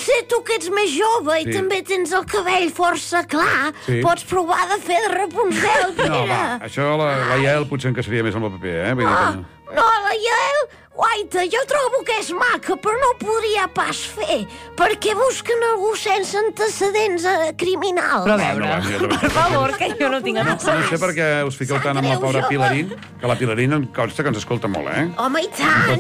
Potser tu que ets més jove i també tens el cabell força clar, pots provar de fer de Rapunzel, Pere. No, va, això la Yael potser encaixaria més amb el paper, eh? Vull dir que... No, la Yael, guaita, jo trobo que és maca, però no ho podria pas fer, perquè busquen algú sense antecedents criminals. Però a veure, per favor, que jo no tinc antecedents. No sé per què us fiqueu tant amb la pobra Pilarín, que la Pilarín em consta que ens escolta molt, eh? Home, i tant,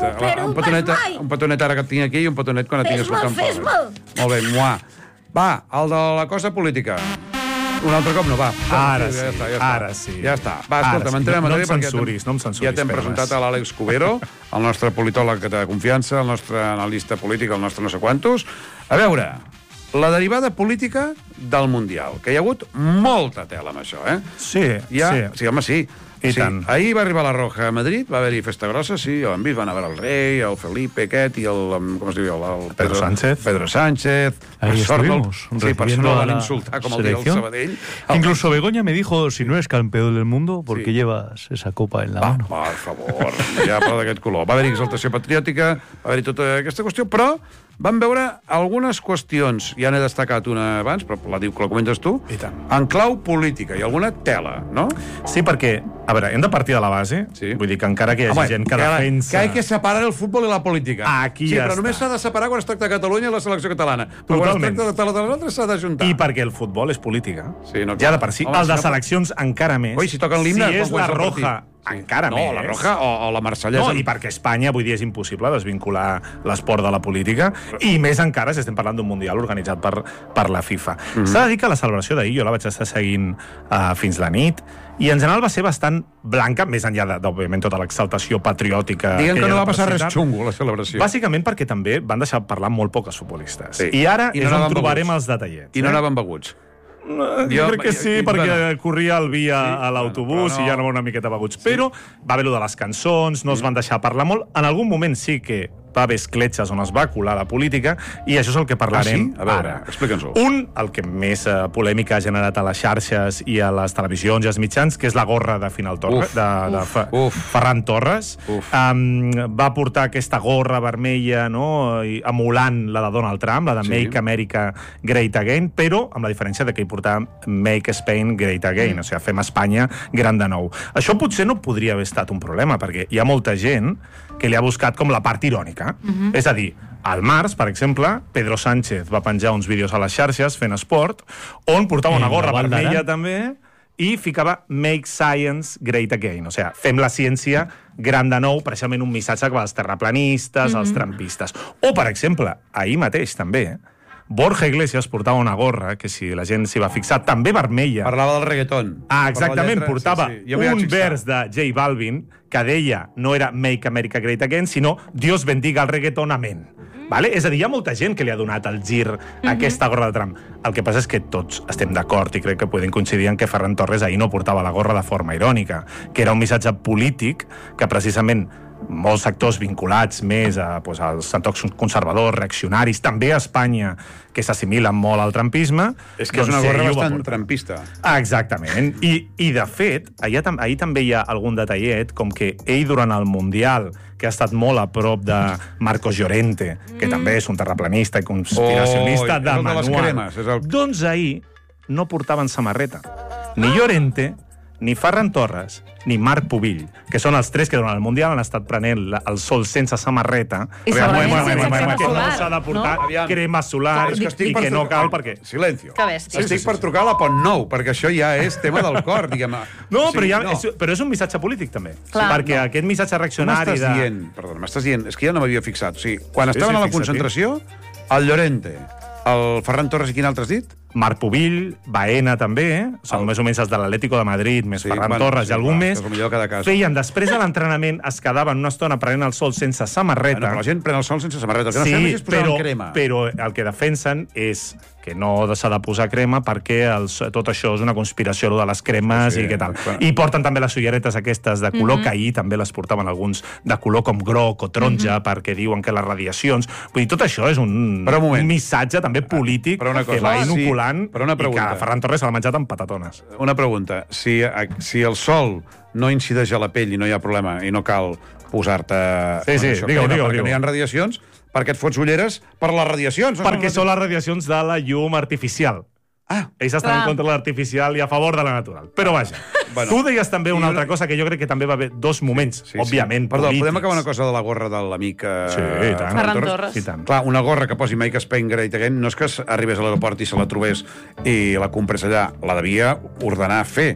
un petonet ara que et tinc aquí i un petonet quan et tinc escoltant fora. Fes-me'l. Molt bé, muà. Va, el de la cosa política. Un altre cop no, va. Ara sí. Ja està. Va, escolta, m'entrem a matèria perquè no em censuris. Ja t'hem presentat a l'Àlex Cubero, el nostre politòleg de confiança, el nostre analista polític, el nostre no sé quantos. A veure, la derivada política del Mundial, que hi ha hagut molta tela amb això, eh? Sí. Sí, home, sí. I tant. Ahir va arribar la Roja a Madrid, va haver-hi festa grossa, sí, ho han vist, van a veure el rei, el Felipe aquest i el com es diu, el Pedro Sánchez. Pedro Sánchez. Ahí estuvimos, Sí, per sort no van insultar com el dia del Sabadell. Incluso Begoña me dijo, si no eres campeón del mundo, ¿por qué llevas esa copa en la mano? Va, per favor, ja prou d'aquest color. Va haver-hi exaltació patriòtica, va haver-hi tota aquesta qüestió, però vam veure algunes qüestions, ja n'he destacat una abans, però la comentes tu, en clau política, i alguna tela, no? Sí, perquè, a veure, hem de partir de la base, vull dir que encara que hi hagi gent que defensa... Que hay que separar el futbol i la política. Aquí sí, ja però està. només s'ha de separar quan es tracta de Catalunya i la selecció catalana. Però quan es tracta de l'altre s'ha d'ajuntar. I perquè el futbol és política. Sí, no, ja de per si. El de seleccions encara més. Ui, si toquen l'himne... Si és la Roja... Encara més. No, la Roja o la Marsellesa. No, i perquè Espanya, vull dir, és impossible desvincular l'esport de la política, i més encara si estem parlant d'un Mundial organitzat per la FIFA. S'ha de dir que la celebració d'ahir jo la vaig estar seguint fins la nit, i en general va ser bastant blanca, més enllà d'òbviament tota l'exaltació patriòtica. Diguen que no va passar res xungo, la celebració. Bàsicament perquè també van deixar parlar molt poques futbolistes. I ara és on trobarem els detallets. I no anaven beguts. Jo crec que sí, perquè corria el vi a l'autobús i ja anava una miqueta beguts. Però va haver-ho de les cançons, no es van deixar parlar molt. En algun moment sí que va haver escletxes on es va colar la política, i això és el que parlarem ara. Explica'ns-ho. Un, el que més polèmica ha generat a les xarxes i a les televisions i als mitjans, que és la gorra de Ferran Torres. Va portar aquesta gorra vermella, no?, emulant la de Donald Trump, la de Make America Great Again, però amb la diferència de que hi portava Make Spain Great Again, o sigui, fem Espanya gran de nou. Això potser no podria haver estat un problema, perquè hi ha molta gent que li ha buscat com la part irònica. És a dir, al març, per exemple, Pedro Sánchez va penjar uns vídeos a les xarxes fent esport, on portava una gorra vermella també, i ficava Make Science Great Again, o sigui, fem la ciència gran de nou, precisament un missatge que va als terraplanistes, als trampistes. O, per exemple, ahir mateix també, Borja Iglesias portava una gorra, que si la gent s'hi va fixar, també vermella. Parlava del reggaeton. Exactament, portava un vers de J Balvin que deia, no era Make America Great Again, sinó Dios bendiga el reggaeton, amén. Vale? És a dir, hi ha molta gent que li ha donat el gir a aquesta gorra de Trump. El que passa és que tots estem d'acord, i crec que podem coincidir en que Ferran Torres ahir no portava la gorra de forma irònica, que era un missatge polític que precisament molts sectors vinculats més als entorns conservadors, reaccionaris, també a Espanya, que s'assimilen molt al trumpisme. És que és una gorra bastant trumpista. Exactament. I de fet, ahir també hi ha algun detallet, com que ell durant el Mundial, que ha estat molt a prop de Marcos Llorente, que també és un terraplanista i conspiracionista de manual. Doncs ahir no portaven samarreta. Ni Llorente, ni Ferran Torres, ni Marc Pubill, que són els tres que durant el Mundial han estat prenent el sol sense samarreta, I segurament sense crema que no solar, s'ha de portar crema solar i que no cal perquè... Silencio. Que bèstia. Estic per trucar a la Pont Nou, perquè això ja és tema del cor, diguem. No, però és un missatge polític, també. Perquè aquest missatge reaccionari de... M'estàs dient, és que ja no m'havia fixat. O sigui, quan estaven a la concentració, el Llorente, el Ferran Torres i quin altre has dit? Marc Pubill, Baena també, són més o menys els de l'Atlético de Madrid, més Ferran Torres i algun més, feien, després de l'entrenament, es quedaven una estona prenent el sol sense samarreta. Però la gent pren el sol sense samarreta, el que no fem és posar crema. Però el que defensen és que no s'ha de posar crema perquè tot això és una conspiració, de les cremes i què tal. I porten també les ulleretes aquestes de color, que ahir també les portaven alguns de color com groc o taronja, perquè diuen que les radiacions... Vull dir, tot això és un missatge també polític que va inoculant i que Ferran Torres se l'ha menjat amb patatones. Una pregunta. Si el sol no incideix a la pell i no hi ha problema i no cal posar-te... Sí, digue-ho. Perquè no hi ha radiacions, perquè et fots ulleres per les radiacions. Perquè són les radiacions de la llum artificial. Ells estan en contra de l'artificial i a favor de la natural. Però vaja, tu deies també una altra cosa que jo crec que també va haver dos moments, òbviament, Perdó, polítics. podem acabar una cosa de la gorra de l'amic... Sí, i tant. Ferran Torres. I tant. Clar, una gorra que posi Make Spain Great Again no és que arribés a l'aeroport i se la trobés i la comprés allà. La devia ordenar fer.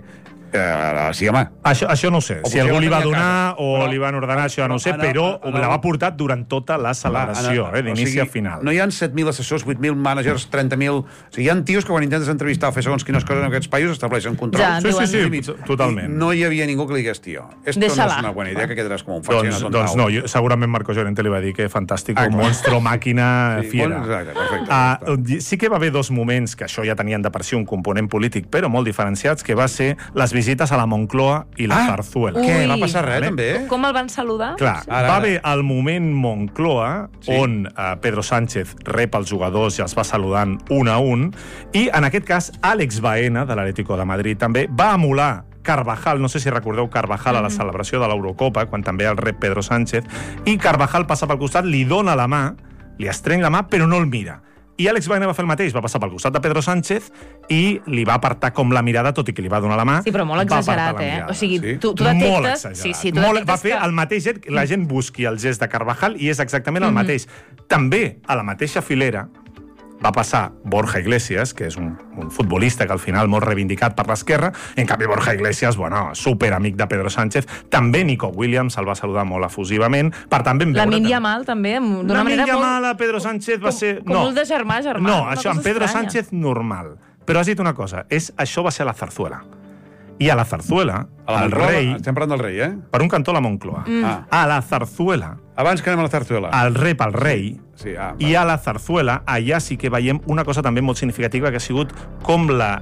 Sí, home. Això no ho sé. O Si algú li va potser la donar tenia a casa. o Però- li van ordenar, això ja no ho sé, però la va portar durant tota la celebració, d'inici a final. No hi ha 7.000 assessors, 8.000 managers, 30.000... O sigui, hi ha tios que quan intentes entrevistar o fer segons quines coses en aquests països estableixen controls. Ja, Sí, totalment. I no hi havia ningú que li digués, tio, esto no Deixa-la. és una buena idea, que quedaràs com un faig. Doncs no, segurament Marco Llorente li va dir que fantàstic, un monstro, màquina, fiera. Exacte, perfecte. Sí que va haver dos moments que això ja tenien de per si un component polític, però molt diferenciats, que va ser les visites a la Moncloa i la Zarzuela. Ui. Què? Va passar res, també? Com el van saludar? Clar, va haver el moment Moncloa on Pedro Sánchez rep els jugadors i els va saludant un a un, i en aquest cas Àlex Baena, de l'Atlético de Madrid, també va emular Carvajal, no sé si recordeu Carvajal a la celebració de l'Eurocopa, quan també el rep Pedro Sánchez, i Carvajal passa pel costat, li dona la mà, li estreny la mà, però no el mira. I Àlex Baena va fer el mateix, va passar pel costat de Pedro Sánchez i li va apartar com la mirada, tot i que li va donar la mà. Sí, però molt va apartar exagerat, la mirada. O sigui, Sí? tu detectes... Molt exagerat. Sí, tu detectes va fer el mateix gest, la gent busqui el gest de Carvajal i és exactament el mateix. També, a la mateixa filera, va passar Borja Iglesias, que és un futbolista que al final molt reivindicat per l'esquerra. En canvi, Borja Iglesias, bueno, superamic de Pedro Sánchez. També Nico Williams el va saludar molt efusivament. Per tant, vam veure... Lamine Yamal, també, d'una manera molt... Yamal a Pedro Sánchez va ser... Com molt de germà. No, una això cosa amb Pedro estranya. Sánchez normal. Però has dit una cosa, això va ser a la Zarzuela. I a la Zarzuela, el rei... Estem parlant del rei, eh? Per un cantó la Moncloa. A la Zarzuela, Abans que anem a la Zarzuela. el rep el rei, Sí, i a la Zarzuela, allà sí que veiem una cosa també molt significativa, que ha sigut com la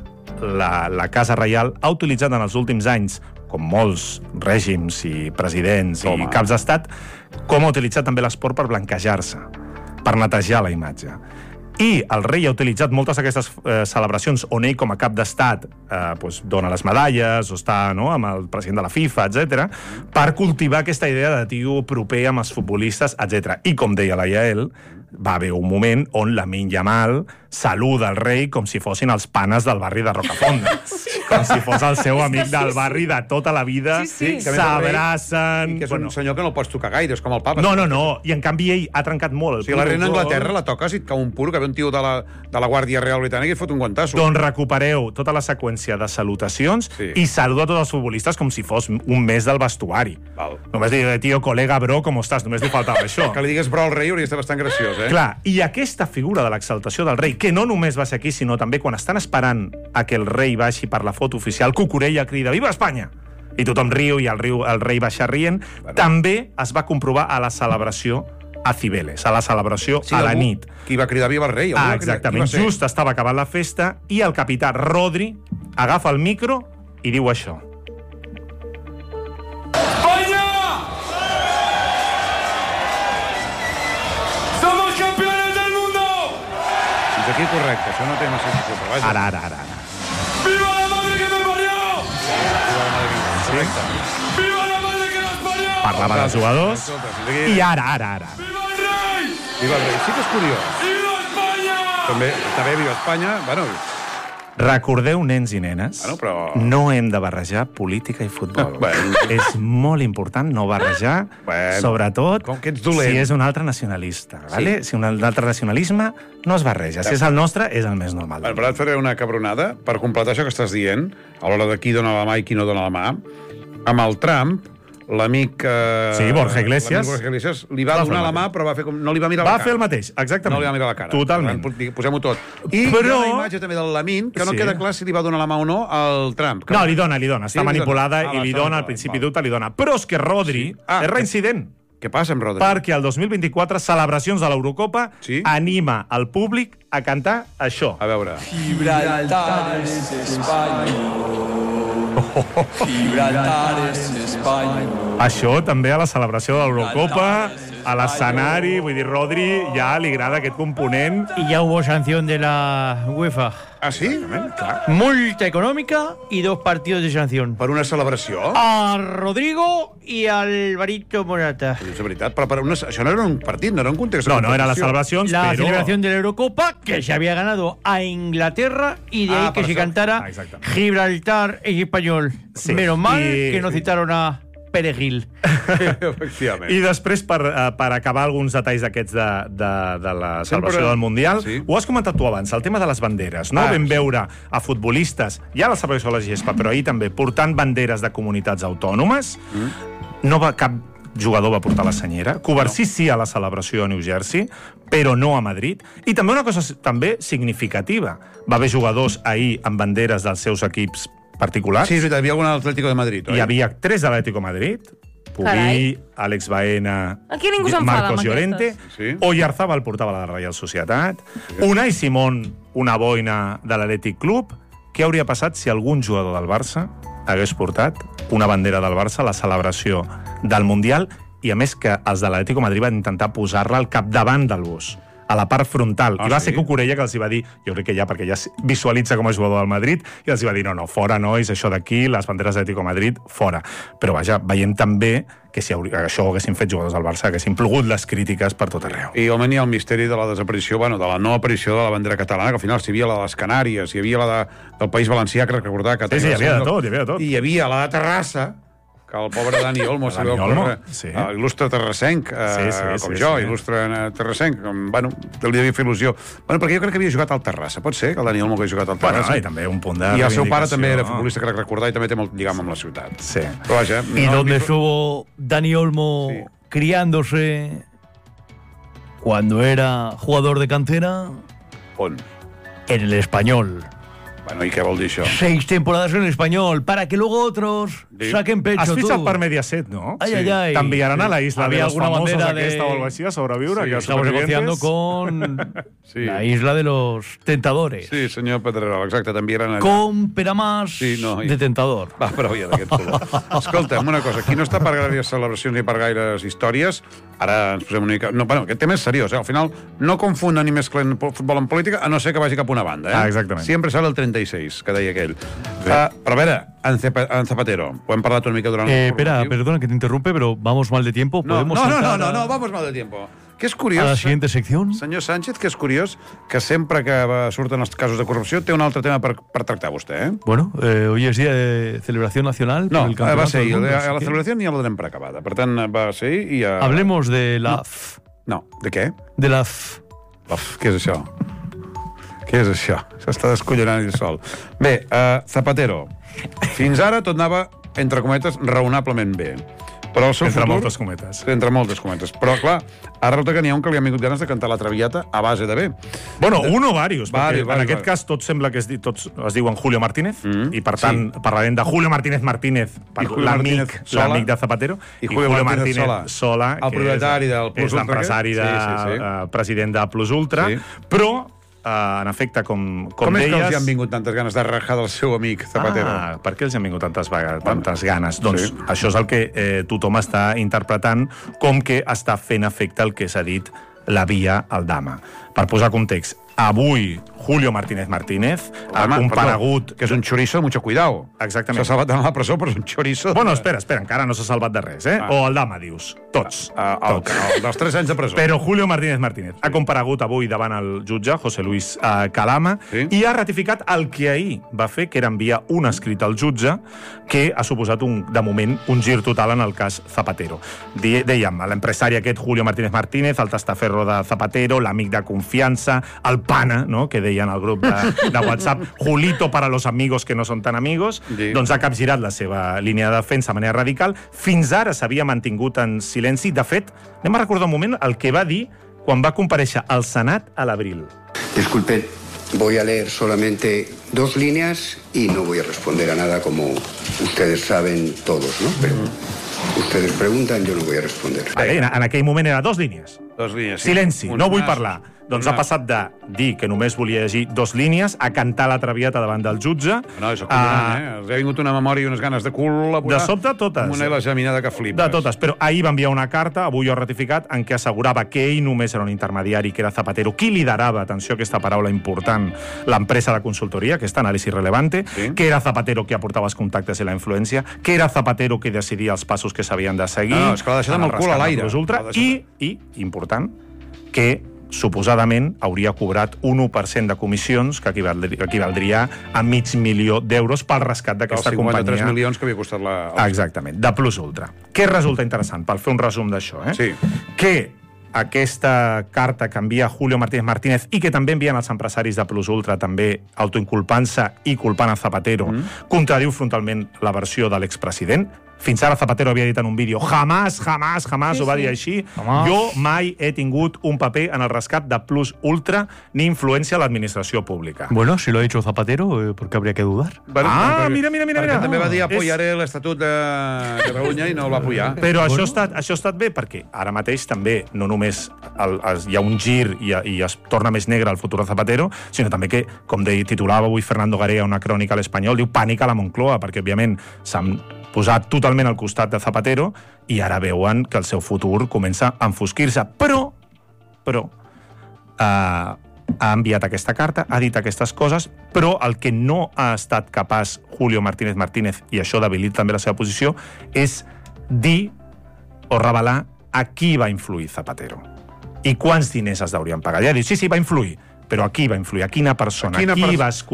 Casa Reial ha utilitzat en els últims anys, com molts règims i presidents i caps d'estat, com ha utilitzat també l'esport per blanquejar-se, per netejar la imatge. I el rei ha utilitzat moltes d'aquestes celebracions on ell, com a cap d'estat, dona les medalles o està amb el president de la FIFA, etc, per cultivar aquesta idea de tio proper amb els futbolistes, etc. I, com deia la Yael, va haver un moment on Lamine Yamal saluda el rei com si fossin els panes del barri de Rocafonda. Com si fos el seu amic del barri de tota la vida. Sí. S'abracen... I que és un senyor que no el pots tocar gaire, és com el papa. No. I en canvi ell ha trencat molt. O sigui, la reina d'Anglaterra la toques i et cau un puro, que ve un tio de la Guàrdia Real Britànica i et fot un guantasso. Doncs recupereu tota la seqüència de salutacions i saluda tots els futbolistes com si fos un mes del vestuari. Val. Només dir, tio, col·lega, bro, com estàs? Només li faltava això. Que li digues bro al rei hauria estat bastant graciós, eh? Clar, i aquesta figura de l'exaltació del rei, que no només va ser aquí, sinó també quan estan esperant a que el rei baixi per la foto oficial, Cucurella crida «Viva Espanya!» I tothom riu i el rei baixa rient. També es va comprovar a la celebració a Cibeles, a la celebració a la nit. Qui va cridar «Viva el rei!» Exactament, just estava acabant la festa i el capità Rodri agafa el micro i diu això. Fins aquí correcte, això no té massa disculpa. Vaja. Ara. ¡Viva la madre que me parió! Correcte. ¡Viva la madre que nos parió! Parlava dels jugadors i ara. ¡Viva el rey! Viva el rei. Sí que és curiós. ¡Viva España! També viva Espanya. Bueno, Recordeu, nens i nenes, Bueno, però- no hem de barrejar política i futbol. Bueno. És molt important no barrejar, Bueno. sobretot Com que ets dolent. si és un altre nacionalista. Vale? Si un altre nacionalisme no es barreja. Si és el nostre, és el més normal. Però ara et faré una cabronada per completar això que estàs dient, a l'hora de qui dona la mà i qui no dona la mà. Amb el Trump, l'amic... Sí, Borja Iglesias. L'amic Borja Iglesias li va Va fer donar el la mà, mateix. però va fer com... no li va mirar la Va cara. fer el mateix, exactament. No li va mirar la cara. Totalment. Per tant, posem-ho tot. I Però- hi ha una imatge també del Lamine, que no Sí. queda clar si li va donar la mà o no al Trump. No, li dona. Sí, Està li manipulada dona. i li està dona, al manipulada. principi Val. dubte, li dona. Però és que Rodri és reincident. Què passa amb Rodri? Perquè el 2024, celebracions de l'Eurocopa, Sí? anima el públic a cantar això. A veure. Gibraltar es España. Gibraltar es España. Això també a la celebració de l'Eurocopa. a l'escenari, vull dir, Rodri ja li agrada aquest component. Y ya hubo sanción de la UEFA. Ah, sí? Clar. Multa económica y 2 partidos de sanción. Per una celebració? A Rodrigo y al Alvarito Morata. És veritat, però això no era un partit, no era un context de No, era la competició. celebración, La pero... celebración de la Eurocopa, que se había ganado a Inglaterra, y de ahí que por se eso. cantara exactamente. Gibraltar es español. Sí. Menos mal Y- que no citaron a Perejil. Efectivament. I després, per acabar alguns detalls d'aquests de la celebració del Mundial, Sí. ho has comentat tu abans, el tema de les banderes. No? Vam veure a futbolistes, ja a la celebració de la gespa, però ahir també, portant banderes de comunitats autònomes. No va cap jugador va portar la senyera. Covarsí sí a la celebració a New Jersey, però no a Madrid. I també una cosa també significativa. Va haver jugadors ahir amb banderes dels seus equips particulars. Sí, és veritat, hi havia algun Atlético de Madrid, oi? Hi havia 3 de l'Atlético de Madrid, Puví, Carai. Àlex Baena, Aquí ningú s'enfada Marcos amb Llorente, aquestes. Sí. Oyarzábal portava la Reial Societat, Unai Simón, una boina de l'Atlètic Club. Què hauria passat si algun jugador del Barça hagués portat una bandera del Barça a la celebració del Mundial, i a més que els de l'Atlético de Madrid van intentar posar-la al capdavant del bus, a la part frontal. Ah, I va sí? ser Cucurella que els hi va dir, jo crec que ja, perquè ja es visualitza com a jugador del Madrid, i els hi va dir, no, fora, nois, això d'aquí, les banderes d'Atlético de Madrid, fora. Però vaja, veiem també que si això ho haguessin fet jugadors del Barça, haguessin plogut les crítiques per tot arreu. I home, hi ha el misteri de la desaparició, bueno, de la no aparició de la bandera catalana, que al final hi havia la de les Canàries, hi havia la del País Valencià, crec recordar que... Sí, hi havia de tot, hi havia de tot. I hi havia la de Terrassa, que el pobre Dani Olmo, Dani sabeu, Olmo, corre, sí. il·lustre terrassenc, com jo, il·lustre terrassenc, bueno, li devia fer il·lusió. Bueno, perquè jo crec que havia jugat al Terrassa, pot ser, que el Dani Olmo hagués jugat al Terrassa. Bueno, i també un punt de I el seu pare reivindicació. també era futbolista, crec recordar, i també té molt lligam amb la ciutat. Sí. Però vaja... Y no, donde ni- estuvo Dani Olmo Sí. criándose cuando era jugador de cantera, On? en el Español. Bueno, i què vol dir això? 6 temporadas en el Español, para que luego otros Sí. saquen pecho. Has fitxat tú. per Mediaset, no? Ay, ay, ay. T'enviaran a la isla Había de los alguna famosos bandera aquesta de- o algo així a sobreviure. Sí, que Estamos negociando supervivientes. con Sí. la isla de los tentadores. Sí, senyor Pedrerol, exacte, t'enviaran allà. Con Peramás Sí, no, i- de tentador. Va, prou ja d'aquest color. Escolta'm, una cosa, aquí no està per gaires celebracions ni per gaires històries. Ara ens posem una mica... No, bueno, aquest tema és seriós, Al final, no confunda ni mesclen futbol amb política, a no ser que vagi cap a una banda, Ah, exactament. Siempre sale el 36, que deia aquell. Però a veure, en Zapatero, ho hem parlat una mica durant... el Espera, informatiu. perdona que te interrumpe, pero vamos mal de tiempo. No, ¿Podemos no, saltar vamos mal de tiempo. Que és a curiós... la siguiente sección? Senyor Sánchez, que és curiós que sempre que surten els casos de corrupció té un altre tema per tractar vostè, Bueno, hoy es día de celebración nacional. No, por el campeonato va ser del ahir. mundo, A así la que celebració ni ja la donem per acabada. Per tant, va ser ahir i ja... Hablemos de la F. No, de què? De la F. Uf, què és això? Què és això? S'està descollonant ell sol. Bé, Zapatero. Fins ara tot anava, entre cometes, raonablement bé. Però el seu Entre futur... moltes cometes. Entre moltes cometes. Però, clar, ara resulta que n'hi ha un que li han vingut ganes de cantar la Traviata a base de bé. Bueno, un o varios, perquè Varios, en aquest varios. cas tots sembla que tots es diuen Julio Martínez, i per tant parlarem de Julio Martínez, I Julio Martínez Sola. l'amic de Zapatero, I Julio Martínez Sola, el que propietari del Plus és Ultra, l'empresari sí. president de Plus Ultra, Sí. però en efecte, com Com és que deies... els hi han vingut tantes ganes de rajar del seu amic Zapatero? Ah, per què els hi han vingut tantes ganes? Doncs sí. això és el que tothom està interpretant com que està fent efecte el que s'ha dit la via Aldama. Per posar context, avui Julio Martínez ha comparegut... Perdó, que és un chorizo de mucho cuidado. Exactament. S'ha salvat d'anar a la presó, però és un chorizo... Bueno, espera, encara no s'ha salvat de res, eh? O Aldama, dius. Tots. Dels 3 anys de presó. Però Julio Martínez ha comparegut avui davant el jutge, José Luis Calama, Sí. i ha ratificat el que ahir va fer, que era enviar un escrit al jutge que ha suposat, de moment, un gir total en el cas Zapatero. Dèiem, l'empresari aquest, Julio Martínez, el testaferro de Zapatero, l'amic de confiança, el pana, no?, que deien al grup de WhatsApp, Julito para los amigos que no son tan amigos, Sí. doncs ha capgirat la seva línia de defensa de manera radical. Fins ara s'havia mantingut en silenci. De fet, anem a recordar un moment el que va dir quan va comparèixer al Senat a l'abril. Disculpen, voy a leer solamente 2 líneas y no voy a responder a nada como ustedes saben todos, ¿no? Pero ustedes preguntan, yo no voy a responder. En aquell moment era 2 línies. 2 línies. Sí. Silenci, no vull parlar. Doncs ha passat de dir que només volia llegir 2 línies a cantar la traviata davant del jutge. No, és acollonant, Els ha vingut una memòria i unes ganes de col·laborar. De sobte, totes. Amb una geminada que flipes. De totes, però ahir va enviar una carta, avui ho ha ratificat, en què assegurava que ell només era un intermediari, que era Zapatero, qui liderava, atenció a aquesta paraula important, l'empresa de consultoria, aquesta anàlisi relevante, que era Zapatero qui aportava els contactes i la influència, que era Zapatero qui decidia els passos que s'havien de seguir. No, és que l'ha deixat amb el cul a l'aire. I, important, que suposadament hauria cobrat un 1% de comissions, que equivaldria a $500.000 pel rescat d'aquesta companyia. 53 milions que havia costat la... Exactament, de Plus Ultra. Què resulta interessant, per fer un resum d'això? Sí. Que aquesta carta que envia Julio Martínez i que també envien els empresaris de Plus Ultra, també autoinculpant-se i culpant a Zapatero, contradiu frontalment la versió de l'expresident. Fins ara Zapatero havia dit en un vídeo jamás ho va dir així. Jo mai he tingut un paper en el rescat de Plus Ultra ni influència a l'administració pública. Bueno, si lo ha dicho Zapatero, ¿por qué habría que dudar? Bueno, mira. Perquè també va dir apoyaré l'Estatut de Catalunya i no el va apoyar. Però això ha estat bé perquè ara mateix també no només hi ha un gir i es torna més negre el futur de Zapatero, sinó també que, com titulava avui Fernando Garea una crònica a l'Espanyol, diu pànic a la Moncloa, perquè òbviament s'han posat totalment al costat de Zapatero i ara veuen que el seu futur comença a enfosquir-se. Però ha enviat aquesta carta, ha dit aquestes coses, però el que no ha estat capaç Julio Martínez, i això debilita també la seva posició, és dir o revelar a qui va influir Zapatero i quants diners es deurien pagar. Ja ha dit, sí, va influir, però a qui va influir? A quina persona? A qui vas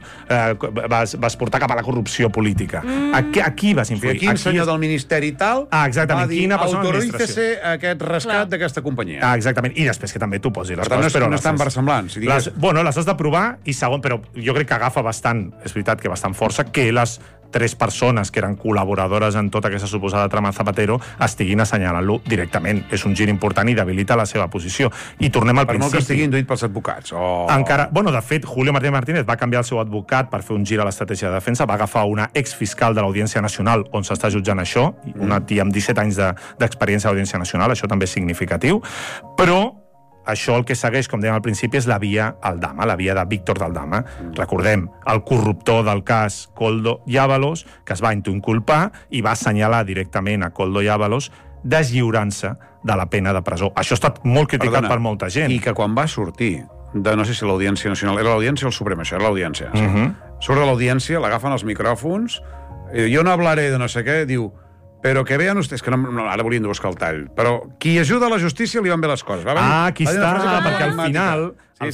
portar cap a la corrupció política? A qui vas influir? A quin senyor del Ministeri tal exactament, va dir quina persona autorícese aquest rescat d'aquesta companyia. Exactament, i després que també tu posis les coses. Per tant, no estan versemblants. Les has de provar, i segon, però jo crec que agafa bastant, és veritat que bastant força, que les 3 persones que eren col·laboradores en tota aquesta suposada trama Zapatero estiguin assenyalant-lo directament. És un gir important i debilita la seva posició. I tornem al principi. Per molt que estigui induït pels advocats. Encara, de fet, Julio Martínez va canviar el seu advocat per fer un gir a l'estratègia de defensa, va agafar una exfiscal de l'Audiència Nacional on s'està jutjant això, una tia amb 17 anys d'experiència a l'Audiència Nacional, això també és significatiu, però això el que segueix, com dèiem al principi, és la via Aldama, la via de Víctor d'Aldama. Recordem, el corruptor del cas Koldo i Ábalos, que es va autoinculpar i va assenyalar directament a Koldo i Ábalos deslliurant-se de la pena de presó. Això ha estat molt criticat per molta gent. I que quan va sortir de, no sé si l'Audiència Nacional, era l'Audiència o el Suprem, això era l'Audiència. Surt de l'Audiència, l'agafen els micròfons, jo no hablaré de no sé què, diu, però que vean ustedes, que no, ara volien de buscar el tall, però qui ajuda a la justícia li van bé les coses. Aquí està, perquè al final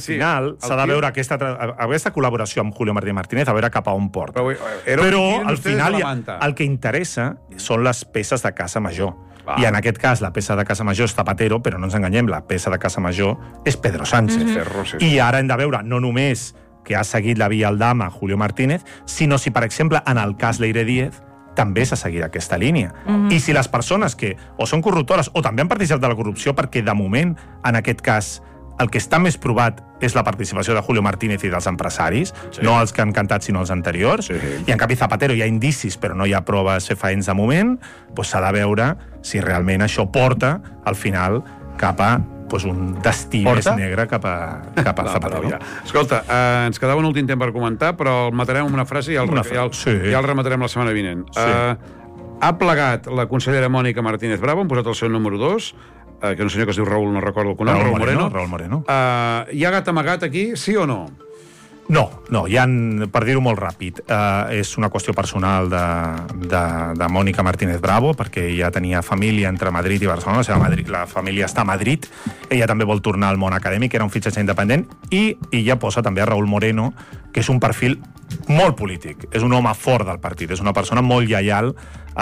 s'ha de veure aquesta col·laboració amb Julio Martínez, a veure cap a on porta. Però al final el que interessa són les peces de casa major. I en aquest cas la peça de casa major és Zapatero, però no ens enganyem, la peça de casa major és Pedro Sánchez. I ara hem de veure no només que ha seguit la via Aldama Julio Martínez, sinó si, per exemple, en el cas Leire Díez, també s'ha seguit aquesta línia. I si les persones que o són corruptores o també han participat de la corrupció, perquè de moment, en aquest cas, el que està més provat és la participació de Julio Martínez i dels empresaris, no els que han cantat, sinó els anteriors, i en canvi Zapatero hi ha indicis, però no hi ha proves fefaents de moment, doncs s'ha de veure si realment això porta, al final, cap a un destí més negre cap a Zapatero. Escolta, ens quedava un últim temps per comentar, però el matarem amb una frase i ja el rematarem la setmana vinent. Ha plegat la consellera Mònica Martínez Bravo, han posat el seu número 2, que és un senyor que es diu Raúl, no recordo el cognom, Raúl Moreno. Hi ha gat amagat aquí, sí o no? No, per dir-ho molt ràpid, és una qüestió personal de Mònica Martínez Bravo, perquè ella tenia família entre Madrid i Barcelona, la família està a Madrid, ella també vol tornar al món acadèmic, era un fitxatge independent, i ella posa també a Raúl Moreno, que és un perfil molt polític, és un home fort del partit, és una persona molt lleial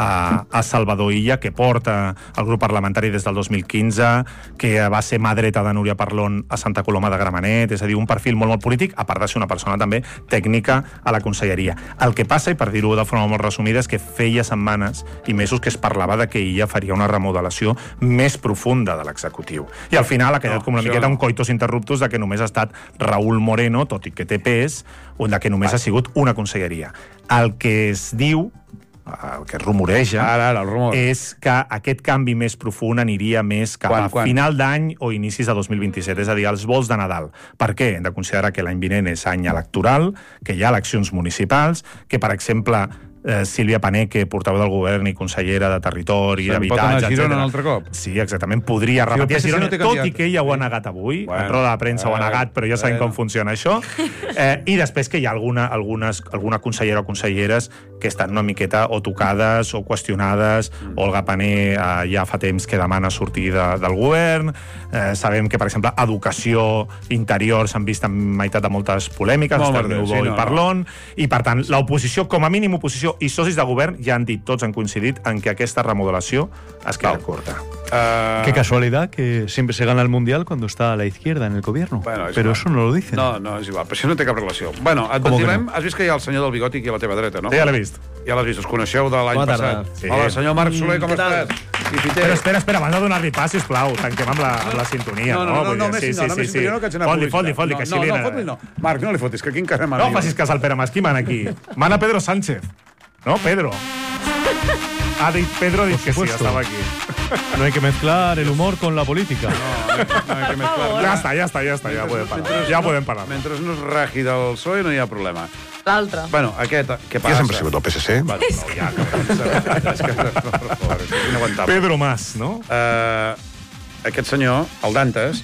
a Salvador Illa, que porta el grup parlamentari des del 2015, que va ser mà dreta de Núria Parlon a Santa Coloma de Gramenet, és a dir, un perfil molt polític, a part de ser una persona també tècnica a la conselleria. El que passa, i per dir-ho de forma molt resumida, és que feia setmanes i mesos que es parlava de que Illa faria una remodelació més profunda de l'executiu. I al final ha quedat com una miqueta un coitus interruptus de que només ha estat Raúl Moreno, tot i que té pes, de que només ha sigut una conselleria. El que es diu, el que es rumoreja, el rumor, és que aquest canvi més profund aniria més cap a final d'any o inicis de 2027, és a dir, els vols de Nadal. Per què? Hem de considerar que l'any vinent és any electoral, que hi ha eleccions municipals, que, per exemple, Sílvia Paneque, portaveu del govern i consellera de Territori, d'Habitatge, pot anar a Girona un altre cop? Sí, exactament, podria repetir a Girona, tot i que ella ho ha negat avui, en roda de premsa ho ha negat, però ja sabem com funciona això. I després que hi ha alguna consellera o conselleres que estan una miqueta o tocades o qüestionades. Olga Pané ja fa temps que demana sortir del govern. Sabem que, per exemple, Educació, Interior s'han vist en meitat de moltes polèmiques, Esternudó i Parlon, i per tant, l'oposició, com a mínim oposició i socis de govern ya han dit, tots han coincidit en que aquesta remodelació es queda corta. Qué casualidad que siempre se gana el Mundial cuando está a la izquierda en el gobierno. Bueno, pero eso no lo dicen. No, és igual, però això no té cap relació. Bueno, et ventilem, has vist que hi ha el senyor del bigoti aquí a la teva dreta, no? Sí, ja l'he vist. Ja l'has vist, us coneixeu de l'any passat. Hola, senyor Marc Soler, com estàs? Però espera, abans de donar-li pas, sisplau, tanquem amb la sintonia. No, més sintonia, no, que haig d'anar a publicitat. Fot-li, que així li... No, fot-li no. Marc, no li fotis, que aquí encara mana. No facis cas al Pere Mas, qui mana aquí? Mana Pedro Sánchez. No, Pedro. Ha dit Pedro, ha dit que sí, estava aquí. No hay que mezclar el humor con la política. No hay que mezclar. Ja està, ja podem parar. Mentre no es raji del PSOE no hi ha problema. L'altre. Bueno, aquest, què passa? Ja sempre ha sigut el PSC? És que és inaguantable. Pedro Mas, no? Aquest senyor, el Dantes,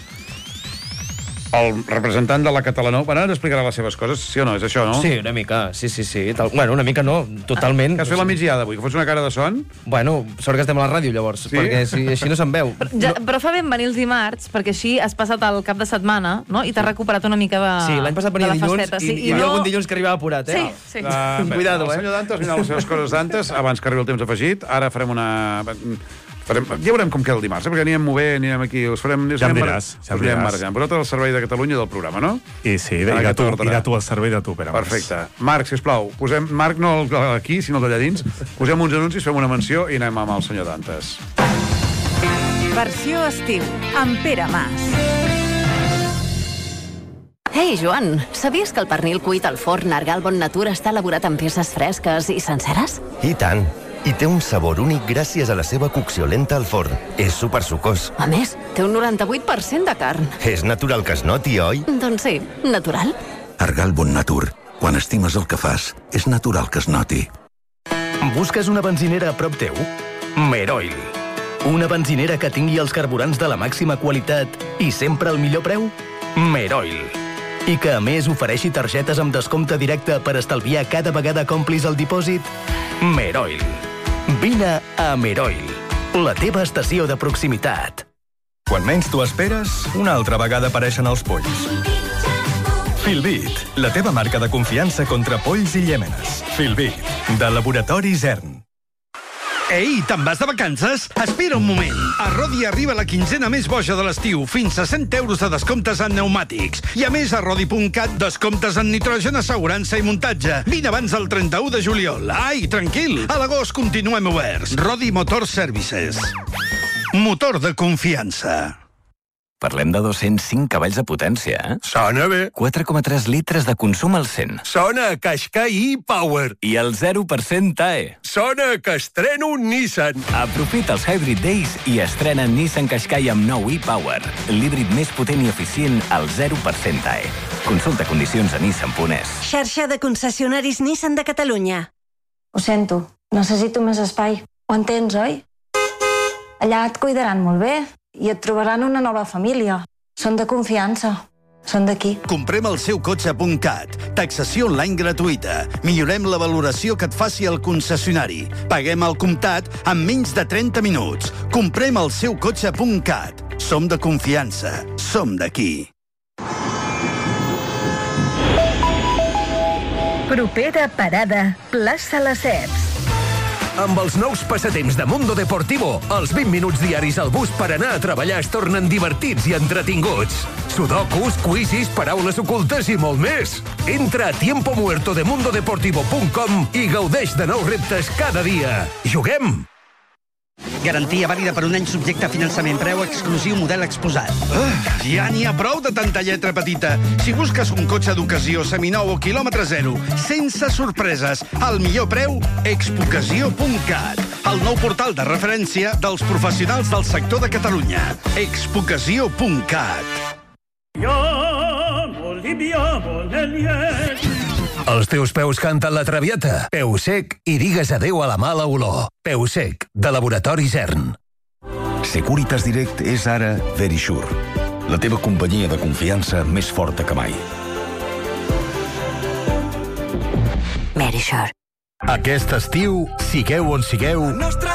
el representant de la Catalanó, bueno, ara explicarà les seves coses, sí o no? És això, no? Sí, una mica, sí. Bueno, una mica no, totalment. Que has fet la migdiada avui, que fots una cara de son? Bueno, sort que estem a la ràdio, llavors, perquè així no se'n veu. Però fa ben venir els dimarts, perquè així has passat el cap de setmana, no? I t'has recuperat una mica de Sí, l'any passat venia dilluns i hi havia algun dilluns que arribava apurat, eh? Sí. Cuidado, el senyor Dantes vindrà les seves coses d'antes, abans que arribi el temps afegit. Ara farem una... Ja veurem com queda el dimarts, perquè anirem movent, anirem aquí, us farem... Ja em diràs. Vosaltres al servei de Catalunya del programa, no? I sí, irà tu al servei de tu, Pere Mas. Perfecte. Marc, sisplau, posem... Marc, no aquí, sinó d'allà dins. Posem uns anuncis, fem una menció i anem amb el senyor Dantes. Versió estiu, amb Pere Mas. Ei, Joan, sabies que el pernil cuit al forn Argal Bon Natur està elaborat amb peces fresques i senceres? I tant. I té un sabor únic gràcies a la seva cocció lenta al forn. És supersucós. A més, té un 98% de carn. És natural que es noti, oi? Doncs sí, natural. Argal Bon Natur. Quan estimes el que fas, és natural que es noti. Busques una benzinera a prop teu? Meroil. Una benzinera que tingui els carburants de la màxima qualitat i sempre al millor preu? Meroil. I que, a més, ofereixi targetes amb descompte directe per estalviar cada vegada que omplis el dipòsit? Meroil. Vine a Meroil, la teva estació de proximitat. Quan menys t'ho esperes, una altra vegada apareixen els polls. Filbit, la teva marca de confiança contra polls i llèmenes. Filbit, de Laboratori Zern. Ei, te'n vas de vacances? Espera un moment. A Rodi arriba la quinzena més boja de l'estiu, fins a 100 euros de descomptes en pneumàtics. I a més, a Rodi.cat, descomptes en nitrogen, assegurança i muntatge. Vine abans del 31 de juliol. Ai, tranquil, a l'agost continuem oberts. Rodi Motor Services. Motor de confiança. Parlem de 205 cavalls de potència, eh? Sona bé. 4,3 litres de consum al 100. Sona a Qashqai e-Power. I el 0% TAE. Sona que estreno un Nissan. Aprofita els Hybrid Days i estrena Nissan Qashqai amb nou e-Power. L'híbrid més potent i eficient al 0% TAE. Consulta condicions a Nissan.es. Xarxa de concessionaris Nissan de Catalunya. Ho sento, necessito més espai. Ho entens, oi? Allà et cuidaran molt bé i et trobaran una nova família. Són de confiança. Són d'aquí. Comprem el seu cotxe.cat. Taxació online gratuïta. Millorem la valoració que et faci el concessionari. Paguem al comptat en menys de 30 minuts. Comprem el seu cotxe.cat. Som de confiança. Som d'aquí. Propera parada, plaça Lesseps. Amb els nous passatemps de Mundo Deportivo, els 20 minuts diaris al bus per anar a treballar es tornen divertits i entretinguts. Sudokus, quizzes, paraules ocultes i molt més. Entra a tiempomuertodemundodeportivo.com i gaudeix de nous reptes cada dia. Juguem! Garantia vàlida per un any subjecte a finançament. Preu exclusiu, model exposat. Ja n'hi ha prou de tanta lletra petita. Si busques un cotxe d'ocasió seminou o quilòmetre zero, sense sorpreses, al millor preu, expocasió.cat. El nou portal de referència dels professionals del sector de Catalunya. expocasió.cat. Els teus peus canten la traviata. Peu sec i digues adeu a la mala olor. Peu sec, de Laboratori Zern. Securitas Direct és ara Verisure, la teva companyia de confiança més forta que mai. Verisure. Aquest estiu, sigueu on sigueu,